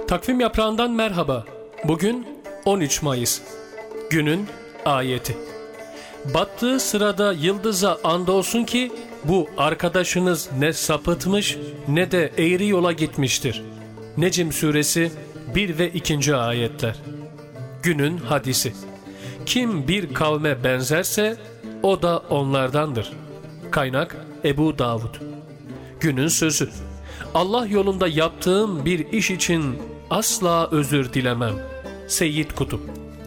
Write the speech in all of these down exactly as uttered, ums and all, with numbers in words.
Takvim yaprağından merhaba. Bugün on üç Mayıs. Günün ayeti. Battığı sırada yıldıza andolsun ki bu arkadaşınız ne sapıtmış ne de eğri yola gitmiştir. Necm suresi bir ve ikinci ayetler. Günün hadisi. Kim bir kavme benzerse o da onlardandır. Kaynak Ebu Davud. Günün sözü. Allah yolunda yaptığım bir iş için asla özür dilemem. Seyyid Kutup.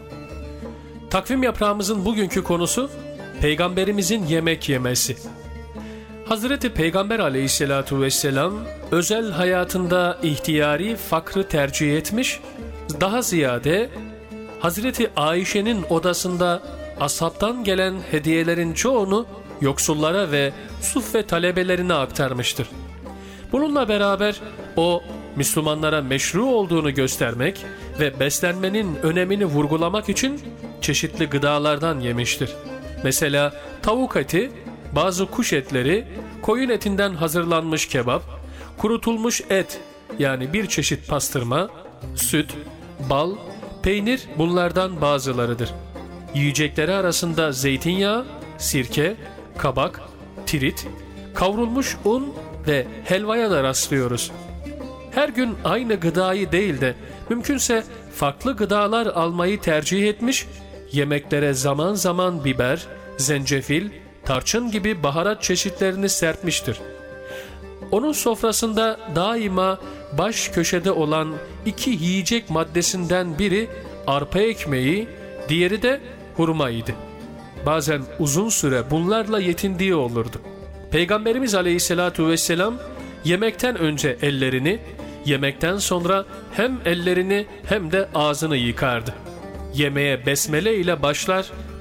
Takvim yaprağımızın bugünkü konusu Peygamberimizin yemek yemesi. Hazreti Peygamber aleyhissalatu vesselam özel hayatında ihtiyari fakrı tercih etmiş, daha ziyade Hazreti Ayşe'nin odasında ashabtan gelen hediyelerin çoğunu yoksullara ve suffe talebelerine aktarmıştır. Bununla beraber o Müslümanlara meşru olduğunu göstermek ve beslenmenin önemini vurgulamak için çeşitli gıdalardan yemiştir. Mesela tavuk eti, bazı kuş etleri, koyun etinden hazırlanmış kebap, kurutulmuş et yani bir çeşit pastırma, süt, bal, peynir bunlardan bazılarıdır. Yiyecekleri arasında zeytinyağı, sirke, kabak, tirit, kavrulmuş un ve helvaya da rastlıyoruz. Her gün aynı gıdayı değil de mümkünse farklı gıdalar almayı tercih etmiş, yemeklere zaman zaman biber, zencefil, tarçın gibi baharat çeşitlerini serpmiştir. Onun sofrasında daima baş köşede olan iki yiyecek maddesinden biri arpa ekmeği, diğeri de hurmaydı. Bazen uzun süre bunlarla yetindiği olurdu. Peygamberimiz aleyhissalatu vesselam yemekten önce ellerini, yemekten sonra hem ellerini hem de ağzını yıkardı. Yemeğe besmele ile başlar